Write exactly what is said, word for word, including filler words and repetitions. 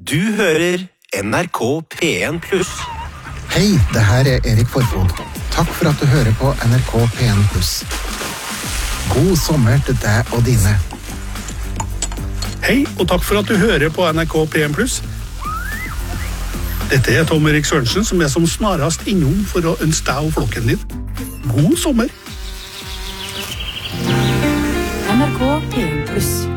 Du hører N R K P en pluss. Hei, det her er Erik Forfod. Takk for at du hører på N R K P en pluss. God sommer til deg og dine. Hei, og takk for at du hører på N R K P en pluss. Dette er Tom Erik Sørensen, som er som snarast innom for å ønske deg og flokken din. God sommer! N R K P en pluss.